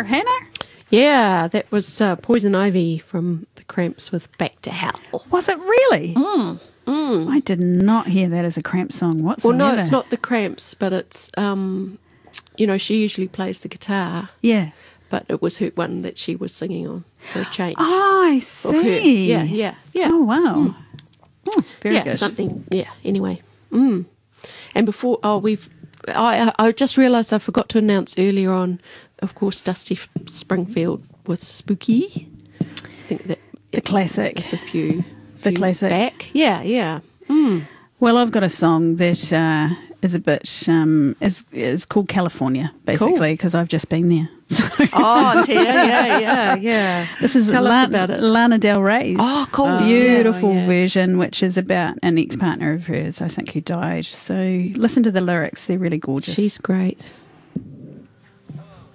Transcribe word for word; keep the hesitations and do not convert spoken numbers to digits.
Hannah? Yeah, that was uh, Poison Ivy from the Cramps with Back to Hell. Was it really? Mm, mm. I did not hear that as a Cramp song whatsoever. Well, no, it's not the Cramps, but it's, um, you know, she usually plays the guitar. Yeah. But it was her one that she was singing on for a change. Oh, I see. Yeah, yeah, yeah. Oh, wow. Mm. Oh, very yeah, good. something, yeah, anyway. Mm. And before, oh, we've, I, I just realised I forgot to announce earlier on, of course, Dusty Springfield with Spooky. I think that the classic. It's a few, the few classic. back. Yeah, yeah. Mm. Well, I've got a song that uh, is a bit, um, is, is called California, basically, because cool. I've just been there. So oh, Tia, yeah, yeah, yeah. This is Tell La- us about it. Lana Del Rey's oh, cool. beautiful yeah, yeah. version, which is about an ex-partner of hers, I think, who died. So listen to the lyrics. They're really gorgeous. She's great.